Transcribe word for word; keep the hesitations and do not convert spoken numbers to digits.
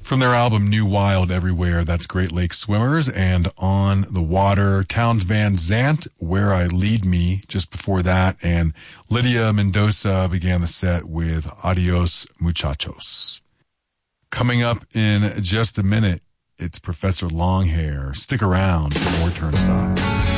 From their album New Wild Everywhere, that's Great Lakes Swimmers, and On the Water, Townes Van Zandt, Where I Lead Me, just before that, and Lydia Mendoza began the set with Adios Muchachos. Coming up in just a minute, it's Professor Longhair. Stick around for more Turnstiles.